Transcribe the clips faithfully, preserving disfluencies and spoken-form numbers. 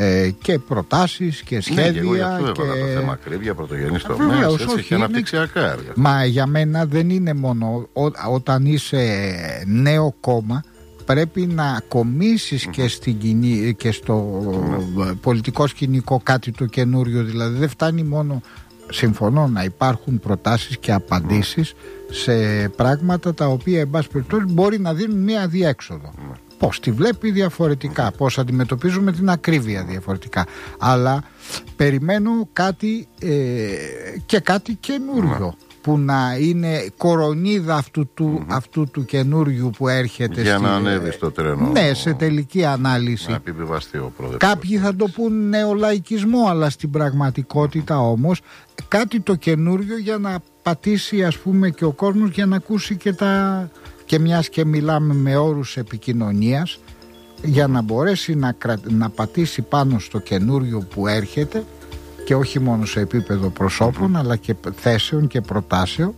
ε, και προτάσεις και σχέδια. Ναι, και εγώ γι' αυτό έβαλα και... το θέμα ακρίβεια, πρωτογενής τομέας, έτσι, και αναπτυξιακά έργα. Μα για μένα δεν είναι μόνο ό, όταν είσαι νέο κόμμα, πρέπει να κομίσεις mm-hmm. και, στην κοινή, και στο mm-hmm. πολιτικό σκηνικό κάτι το καινούριο. Δηλαδή δεν φτάνει μόνο, συμφωνώ, να υπάρχουν προτάσεις και απαντήσεις mm-hmm. σε πράγματα τα οποία εν πάση περιπτώσει μπορεί να δίνουν μια διέξοδο. Mm-hmm. Πώς τη βλέπει διαφορετικά, mm-hmm. πώς αντιμετωπίζουμε την ακρίβεια διαφορετικά. Αλλά περιμένω κάτι ε, και κάτι καινούριο. Mm-hmm. που να είναι κορονίδα αυτού του, mm-hmm. αυτού του καινούριου που έρχεται. Για στη, να ανέβει στο τρένο. Ναι, σε τελική ανάλυση. Να επιβιβαστεί ο πρόεδρος. Κάποιοι θα το πούν νεολαϊκισμό, αλλά στην πραγματικότητα όμως κάτι το καινούριο για να πατήσει, ας πούμε, και ο κόσμος, για να ακούσει και τα... και μιας και μιλάμε με όρους επικοινωνίας, για να μπορέσει να, κρα... να πατήσει πάνω στο καινούριο που έρχεται, και όχι μόνο σε επίπεδο προσώπων, mm-hmm. αλλά και θέσεων και προτάσεων,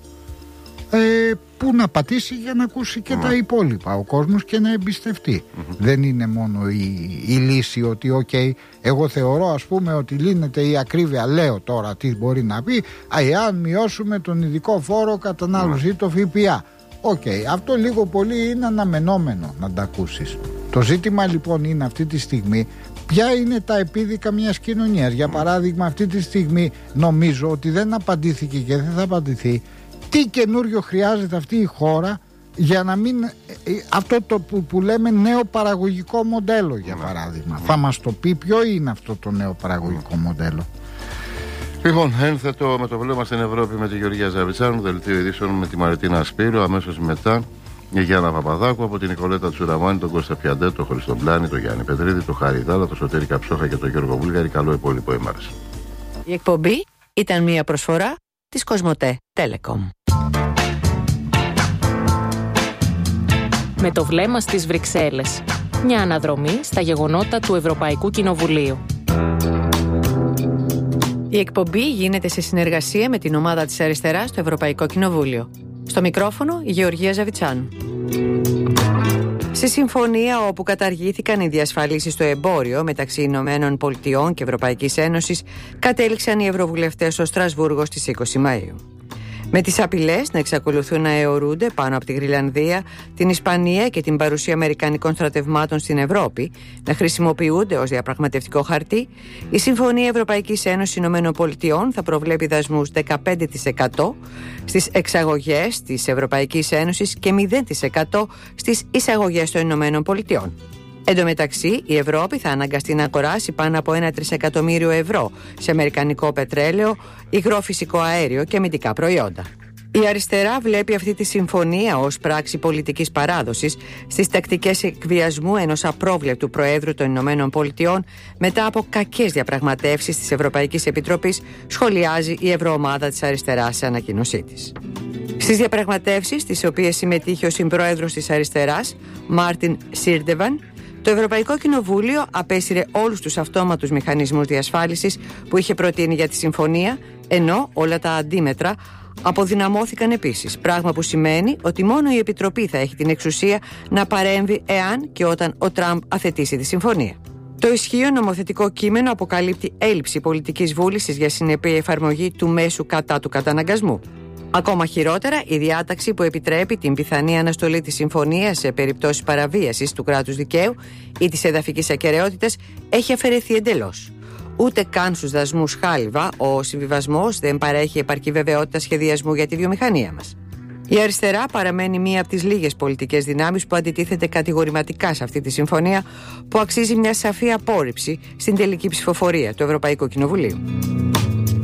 ε, που να πατήσει για να ακούσει και mm-hmm. τα υπόλοιπα ο κόσμος και να εμπιστευτεί. Mm-hmm. Δεν είναι μόνο η, η λύση ότι okay, εγώ θεωρώ, ας πούμε, ότι λύνεται η ακρίβεια, λέω τώρα τι μπορεί να πει, εάν μειώσουμε τον ειδικό φόρο κατανάλωση, mm-hmm. το ΦΠΑ. Οκ, okay, αυτό λίγο πολύ είναι αναμενόμενο να τα ακούσεις. Το ζήτημα λοιπόν είναι αυτή τη στιγμή ποια είναι τα επίδικα μιας κοινωνίας. Για παράδειγμα, αυτή τη στιγμή νομίζω ότι δεν απαντήθηκε και δεν θα απαντηθεί τι καινούριο χρειάζεται αυτή η χώρα για να μην... αυτό το που, που λέμε νέο παραγωγικό μοντέλο, για παράδειγμα. Mm. Θα μας το πει ποιο είναι αυτό το νέο παραγωγικό mm. μοντέλο. Λοιπόν, ένθετο με το βλέμμα στην Ευρώπη με τη Γεωργία Ζαβιτσάνου, δελτίο ειδήσεων με τη Μαριτίνα Σπύρου, αμέσως μετά η Γιάννα Παπαδάκου, από την Νικολέτα Τσουραμάνη, τον Κώστα Πιαντέ, τον Χρήστο Μπλάνη, τον Γιάννη Πετρίδη, τον Χάρη Δάλα, τον Σωτήρη Καψόχα και τον Γιώργο Βούλγαρη. Καλό υπόλοιπο ημέρας. Η εκπομπή ήταν μια προσφορά της Κοσμοτέ Telecom. Με το βλέμμα στις Βρυξέλλες. Μια αναδρομή στα γεγονότα του Ευρωπαϊκού Κοινοβουλίου. Η εκπομπή γίνεται σε συνεργασία με την ομάδα της αριστεράς στο Ευρωπαϊκό Κοινοβούλιο. Στο μικρόφωνο η Γεωργία Ζαβιτσάνου. Στη συμφωνία όπου καταργήθηκαν οι διασφαλίσεις στο εμπόριο μεταξύ Ηνωμένων Πολιτειών και Ευρωπαϊκής Ένωσης, κατέληξαν οι ευρωβουλευτές στο Στρασβούργο στις είκοσι Μαΐου. Με τις απειλές να εξακολουθούν να αιωρούνται πάνω από τη Γρυλανδία, την Ισπανία και την παρουσία αμερικανικών στρατευμάτων στην Ευρώπη να χρησιμοποιούνται ως διαπραγματευτικό χαρτί, η Συμφωνία Ευρωπαϊκής Ένωσης Ηνωμένων Πολιτειών θα προβλέπει δασμούς δεκαπέντε τοις εκατό στις εξαγωγές της Ευρωπαϊκής Ένωσης και μηδέν τοις εκατό στις εισαγωγές των Ηνωμένων Πολιτειών. Εν τω μεταξύ, η Ευρώπη θα αναγκαστεί να αγοράσει πάνω από ένα τρισεκατομμύριο ευρώ σε αμερικανικό πετρέλαιο, υγρό φυσικό αέριο και αμυντικά προϊόντα. Η αριστερά βλέπει αυτή τη συμφωνία ως πράξη πολιτικής παράδοσης στις τακτικές εκβιασμού ενός απρόβλεπτου Προέδρου των Ηνωμένων Πολιτειών μετά από κακές διαπραγματεύσεις της Ευρωπαϊκής Επιτροπής, σχολιάζει η Ευρωομάδα της Αριστεράς σε ανακοίνωσή της. Στις διαπραγματεύσεις, στις οποίες συμμετείχε ο συμπρόεδρος της αριστεράς, Μάρτιν Σίρντεβαν, το Ευρωπαϊκό Κοινοβούλιο απέσυρε όλους τους αυτόματους μηχανισμούς διασφάλισης που είχε προτείνει για τη συμφωνία, ενώ όλα τα αντίμετρα αποδυναμώθηκαν επίσης, πράγμα που σημαίνει ότι μόνο η Επιτροπή θα έχει την εξουσία να παρέμβει εάν και όταν ο Τραμπ αθετήσει τη συμφωνία. Το ισχύον νομοθετικό κείμενο αποκαλύπτει έλλειψη πολιτικής βούλησης για συνεπή εφαρμογή του μέσου κατά του καταναγκασμού. Ακόμα χειρότερα, η διάταξη που επιτρέπει την πιθανή αναστολή της συμφωνίας σε περιπτώσεις παραβίασης του κράτους δικαίου ή της εδαφικής ακεραιότητας έχει αφαιρεθεί εντελώς. Ούτε καν στους δασμούς χάλιβα, ο συμβιβασμός δεν παρέχει επαρκή βεβαιότητα σχεδιασμού για τη βιομηχανία μας. Η αριστερά παραμένει μία από τις λίγες πολιτικές δυνάμεις που αντιτίθεται κατηγορηματικά σε αυτή τη συμφωνία, που αξίζει μια σαφή απόρριψη στην τελική ψηφοφορία του Ευρωπαϊκού Κοινοβουλίου.